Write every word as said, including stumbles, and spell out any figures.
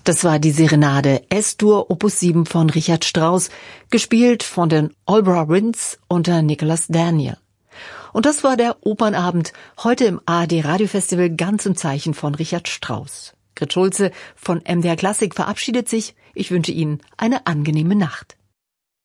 Das war die Serenade S-Dur Opus sieben von Richard Strauss, gespielt von den Albury Winds unter Nicholas Daniel. Und das war der Opernabend heute im A R D Radiofestival ganz im Zeichen von Richard Strauss. Grit Schulze von M D R Klassik verabschiedet sich. Ich wünsche Ihnen eine angenehme Nacht.